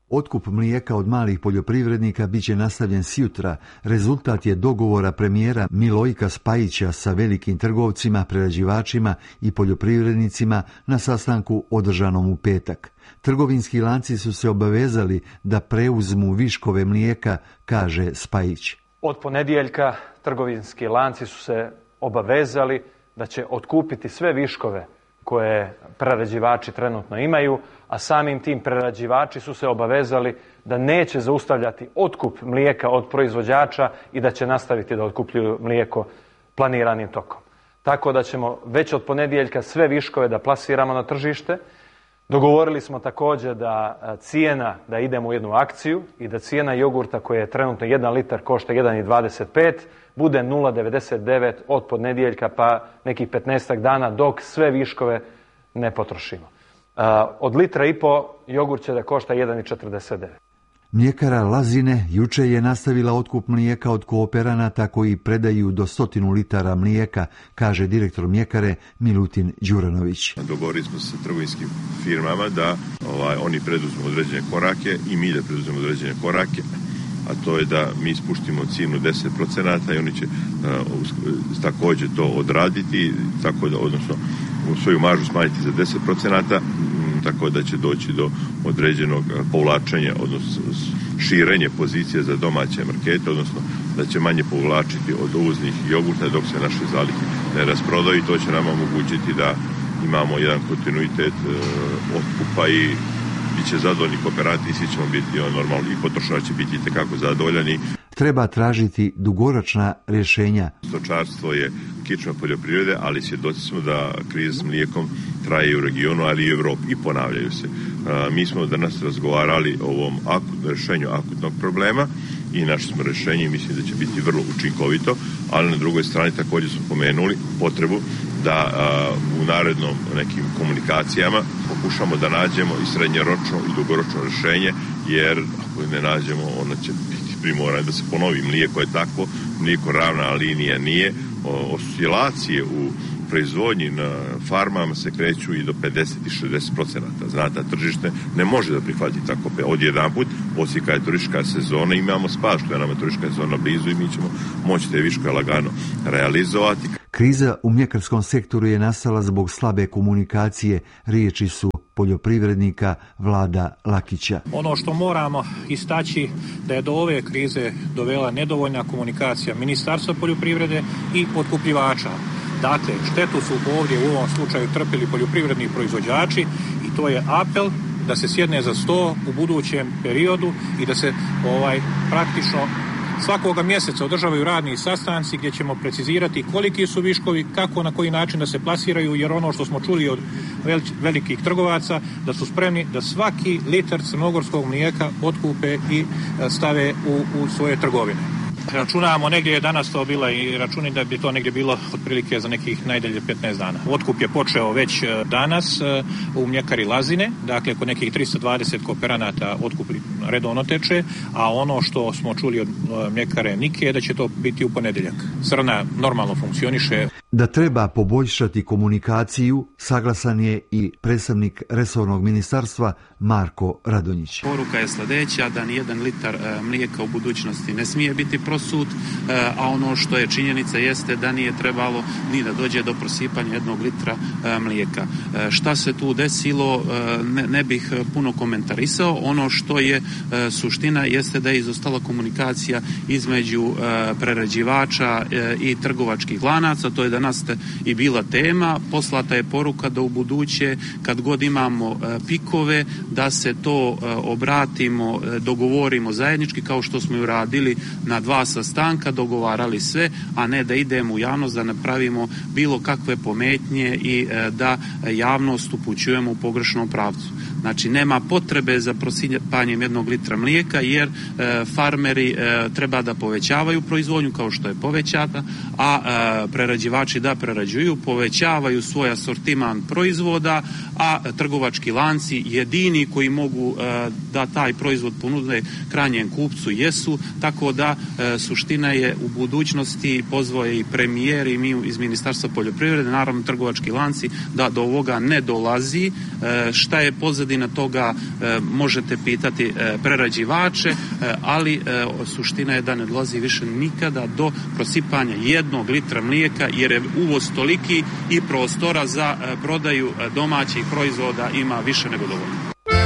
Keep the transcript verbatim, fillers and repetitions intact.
Otkup mlijeka od malih poljoprivrednika bit će nastavljen sjutra. Rezultat je dogovora premijera Milojka Spajića sa velikim trgovcima, prerađivačima i poljoprivrednicima na sastanku održanom u petak. Trgovinski lanci su se obavezali da preuzmu viškove mlijeka, kaže Spajić. Od ponedjeljka trgovinski lanci su se obavezali da će otkupiti sve viškove koje prerađivači trenutno imaju, a samim tim prerađivači su se obavezali da neće zaustavljati otkup mlijeka od proizvođača i da će nastaviti da otkupljuju mlijeko planiranim tokom. Tako da ćemo već od ponedjeljka sve viškove da plasiramo na tržište. Dogovorili smo također da cijena, da idemo u jednu akciju i da cijena jogurta koja je trenutno jedan litar košta jedan dvadeset pet, bude nula devedeset devet od ponedjeljka pa nekih petnaestak dana dok sve viškove ne potrošimo. Od litra i po jogurt će da košta jedan četrdeset devet. Mljekara Lazine juče je nastavila otkup mlijeka od kooperanata koji predaju do stotinu litara mlijeka, kaže direktor mljekare Milutin Đuranović. Dogovorili smo se sa trgovinskim firmama da ovaj, oni preduzmu određene korake i mi da preduzmemo određene korake, a to je da mi spuštimo cijenu deset procenata i oni će uh, također to odraditi, tako da, odnosno svoju maržu smanjiti za deset procenata, tako da će doći do određenog povlačenja, odnosno širenje pozicije za domaće markete, odnosno da će manje povlačiti od uvoznih jogurta dok se naše zalihe ne rasprodaju i to će nam omogućiti da imamo jedan kontinuitet uh, otkupa i bit će zadovoljni kooperanti i svi ćemo biti on, normalno i potrošači će biti itekako zadovoljani. Treba tražiti dugoročna rješenja. Stočarstvo je kičma poljoprivrede, ali svjedoci smo da kriza s mlijekom traje u regionu, ali i u Europi i ponavljaju se. A, mi smo danas razgovarali o ovom akut, rješenju akutnog problema i našli smo rješenje i mislim da će biti vrlo učinkovito, ali na drugoj strani također smo pomenuli potrebu da a, u narednom nekim komunikacijama pokušamo da nađemo i srednjoročno i dugoročno rješenje, jer ako ne nađemo, ono će biti primoran da se ponovi. Mlijeko je takvo, mlijeko ravna linija nije. Oscilacije u proizvodnji na farmama se kreću i do pedeset i šezdeset procenata. Znate, tržište ne može da prihvati tako odjedanput, osim kad je turistička sezona, imamo spas, što je nama turistička sezona blizu i mi ćemo moći te viške lagano realizovati. Kriza u mljekarskom sektoru je nastala zbog slabe komunikacije, riječi su poljoprivrednika Vlada Lakića. Ono što moramo istaći da je do ove krize dovela nedovoljna komunikacija Ministarstva poljoprivrede i otkupljivača. Dakle, štetu su ovdje u ovom slučaju trpili poljoprivredni proizvođači i to je apel da se sjedne za sto u budućem periodu i da se ovaj praktično svakoga mjeseca održavaju radni sastanci gdje ćemo precizirati koliki su viškovi, kako, na koji način da se plasiraju, jer ono što smo čuli od velikih trgovaca, da su spremni da svaki litar crnogorskog mlijeka otkupe i stave u, u svoje trgovine. Računamo, negdje je danas to bila i računi da bi to negdje bilo otprilike za nekih najdalje petnaest dana. Otkup je počeo već danas u mljekari Lazine, dakle kod nekih tristo dvadeset kooperanata otkup redovno teče, a ono što smo čuli od mljekare Nike je da će to biti u ponedjeljak. Srna normalno funkcioniše. Da treba poboljšati komunikaciju, saglasan je i predstavnik resornog ministarstva Marko Radonjić. Poruka je sljedeća, da nijedan litar mlijeka u budućnosti ne smije biti prosut, a ono što je činjenica jeste da nije trebalo ni da dođe do prosipanja jednog litra mlijeka. Šta se tu desilo, ne, ne bih puno komentarisao. Ono što je suština jeste da je izostala komunikacija između prerađivača i trgovačkih lanaca. To je danas i bila tema. Poslata je poruka da u buduće, kad god imamo pikove, da se to obratimo, dogovorimo zajednički, kao što smo i uradili na dva sastanka, dogovarali sve, a ne da idemo u javnost, da napravimo bilo kakve pometnje i da javnost upućujemo u pogrešnom pravcu. Znači, nema potrebe za prosipanjem jednog litra mlijeka, jer e, farmeri e, treba da povećavaju proizvodnju kao što je povećata, a e, prerađivači da prerađuju, povećavaju svoj asortiman proizvoda, a trgovački lanci jedini koji mogu e, da taj proizvod ponude krajnjem kupcu jesu, tako da e, suština je u budućnosti, pozvao je i premijer i mi iz Ministarstva poljoprivrede, naravno trgovački lanci, da do ovoga ne dolazi. E, šta je pozadina pozadina toga možete pitati prerađivače, ali suština je da ne dolazi više nikada do prosipanja jednog litra mlijeka, jer je uvoz toliki i prostora za prodaju domaćih proizvoda ima više nego dovoljno.